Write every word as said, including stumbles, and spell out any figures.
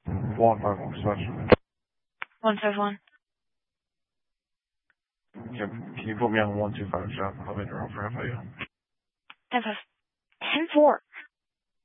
One five one dispatch. One five one. Yeah, can you put me on one two five job? I'll be around for F I U. Ten five. Ten four.